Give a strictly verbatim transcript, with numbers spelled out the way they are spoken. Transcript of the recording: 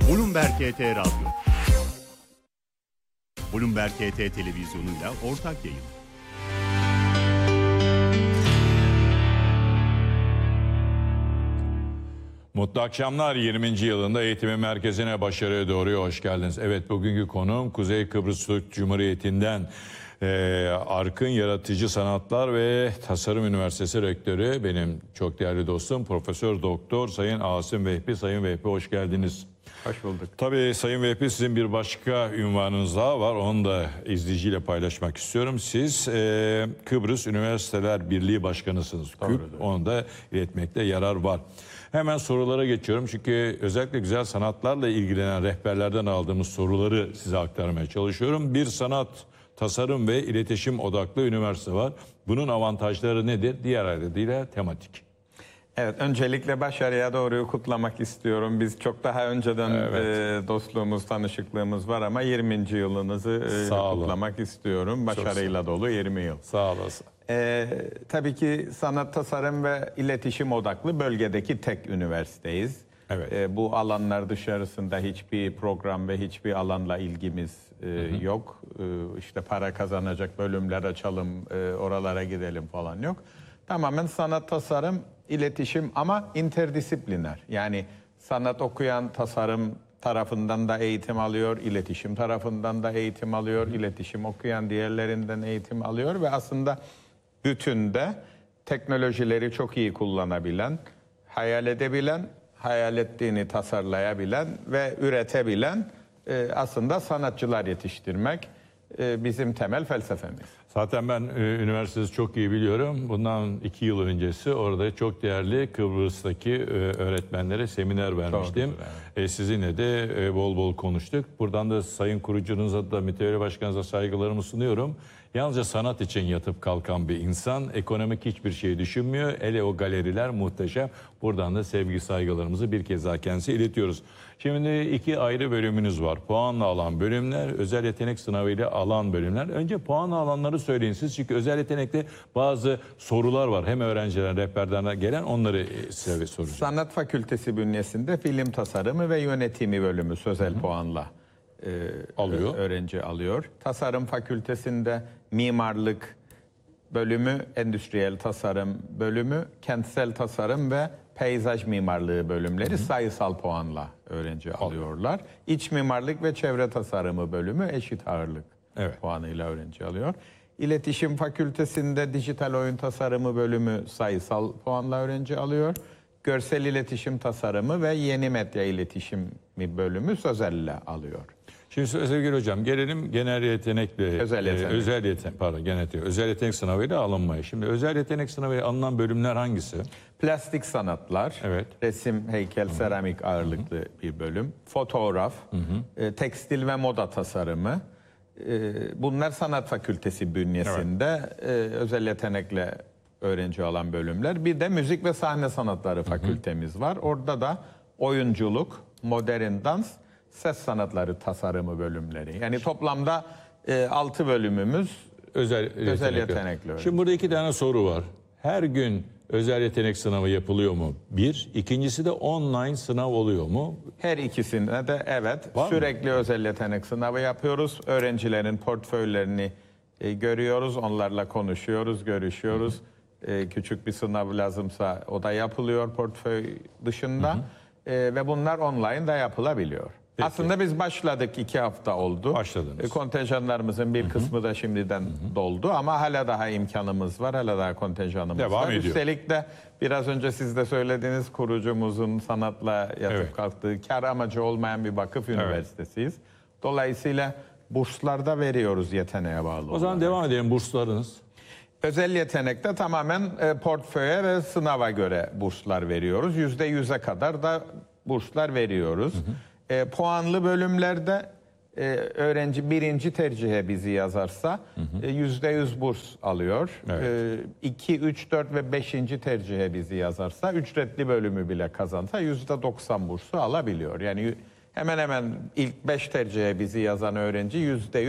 Bloomberg H T Radyo. Bloomberg H T televizyonuyla ortak yayın. Mutlu akşamlar. yirminci yılında eğitimin merkezine, başarıya doğru hoş geldiniz. Evet, bugünkü konuğum Kuzey Kıbrıs Türk Cumhuriyeti'nden e, Arkın Yaratıcı Sanatlar ve Tasarım Üniversitesi Rektörü, benim çok değerli dostum Profesör Doktor Sayın Asım Vehbi. Sayın Vehbi, hoş geldiniz. Hoş bulduk. Tabii Sayın Vehbi, sizin bir başka ünvanınız daha var. Onu da izleyiciyle paylaşmak istiyorum. Siz e, Kıbrıs Üniversiteler Birliği Başkanısınız. KÜB, onu da iletmekte yarar var. Hemen sorulara geçiyorum çünkü özellikle güzel sanatlarla ilgilenen rehberlerden aldığımız soruları size aktarmaya çalışıyorum. Bir sanat, tasarım ve iletişim odaklı üniversite var. Bunun avantajları nedir? Diğer adıyla tematik. Evet, öncelikle başarıya doğru kutlamak istiyorum. Biz çok daha önceden evet. e, dostluğumuz, tanışıklığımız var ama yirminci yılınızı e, kutlamak istiyorum. Başarıyla dolu yirmi yıl. Sağ olasın. Ee, tabii ki sanat, tasarım ve iletişim odaklı bölgedeki tek üniversiteyiz. Evet. Ee, bu alanlar dışarısında hiçbir program ve hiçbir alanla ilgimiz e, hı hı. yok. Ee, işte para kazanacak bölümler açalım, e, oralara gidelim falan yok. Tamamen sanat, tasarım, iletişim ama interdisipliner. Yani sanat okuyan tasarım tarafından da eğitim alıyor, iletişim tarafından da eğitim alıyor, iletişim okuyan diğerlerinden eğitim alıyor ve aslında bütünde teknolojileri çok iyi kullanabilen, hayal edebilen, hayal ettiğini tasarlayabilen ve üretebilen e, aslında sanatçılar yetiştirmek e, bizim temel felsefemiz. Zaten ben e, üniversitesi çok iyi biliyorum. Bundan iki yıl öncesi orada çok değerli Kıbrıs'taki e, öğretmenlere seminer vermiştim. Güzel, evet. e, sizinle de e, bol bol konuştuk. Buradan da sayın kurucunuza da, mütevelli başkanınıza saygılarımı sunuyorum. Yalnızca sanat için yatıp kalkan bir insan, ekonomik hiçbir şey düşünmüyor. Hele o galeriler muhteşem. Buradan da sevgi saygılarımızı bir kez daha kendisine iletiyoruz. Şimdi iki ayrı bölümünüz var. Puanla alan bölümler, özel yetenek sınavıyla alan bölümler. Önce puanla alanları söyleyin siz. Çünkü özel yetenekte bazı sorular var. Hem öğrenciler, rehberlerden gelen, onları size soracağım. Sanat Fakültesi bünyesinde film tasarımı ve yönetimi bölümü sözel Hı-hı. puanla e, alıyor. öğrenci alıyor. Tasarım Fakültesinde mimarlık bölümü, endüstriyel tasarım bölümü, kentsel tasarım ve peyzaj mimarlığı bölümleri Hı-hı. sayısal puanla öğrenci Al. alıyorlar. İç mimarlık ve çevre tasarımı bölümü eşit ağırlık evet. puanıyla öğrenci alıyor. İletişim Fakültesinde dijital oyun tasarımı bölümü sayısal puanla öğrenci alıyor. Görsel iletişim tasarımı ve yeni medya iletişimi bölümü sözelle alıyor. Şimdi sevgili hocam, gelelim genel yetenekle, özel yetenek, e, özel yetenek, pardon, genel yetenek, özel yetenek sınavıyla alınmaya. Şimdi özel yetenek sınavıyla alınan bölümler hangisi? Plastik sanatlar, evet. resim, heykel, Hı-hı. seramik ağırlıklı Hı-hı. bir bölüm, fotoğraf, e, tekstil ve moda tasarımı. E, bunlar Sanat Fakültesi bünyesinde evet. e, özel yetenekle öğrenci alan bölümler. Bir de müzik ve sahne sanatları fakültemiz Hı-hı. var. Orada da oyunculuk, modern dans, ses sanatları tasarımı bölümleri. Yani toplamda e, altı bölümümüz özel, özel yetenekli. Öğrenci. Şimdi burada iki tane soru var. Her gün özel yetenek sınavı yapılıyor mu? Bir. İkincisi de online sınav oluyor mu? Her ikisinde de evet. Var sürekli mı? Özel yetenek sınavı yapıyoruz. Öğrencilerin portföylerini e, görüyoruz. Onlarla konuşuyoruz, görüşüyoruz. Hı hı. E, küçük bir sınav lazımsa o da yapılıyor portföy dışında. Hı hı. E, ve bunlar online da yapılabiliyor. Peki. Aslında biz başladık, iki hafta oldu. Başladınız. Kontenjanlarımızın bir Hı-hı. kısmı da şimdiden Hı-hı. doldu ama hala daha imkanımız var, hala daha kontenjanımız Devam var. ediyor. Üstelik de biraz önce siz de söylediğiniz kurucumuzun sanatla yatıp evet. kalktığı, kar amacı olmayan bir vakıf evet. üniversitesiyiz. Dolayısıyla burslar da veriyoruz yeteneğe bağlı. O zaman olarak. Devam edelim burslarınız. Özel yetenekte tamamen e, portföye ve sınava göre burslar veriyoruz. Yüzde yüze kadar da burslar veriyoruz. Hı hı. E, puanlı bölümlerde e, öğrenci birinci tercihe bizi yazarsa yüzde yüz burs alıyor. Evet. E, iki, üç, dört ve beşinci tercihe bizi yazarsa ücretli bölümü bile kazansa yüzde doksan bursu alabiliyor. Yani hemen hemen ilk beş tercihe bizi yazan öğrenci yüzde yüz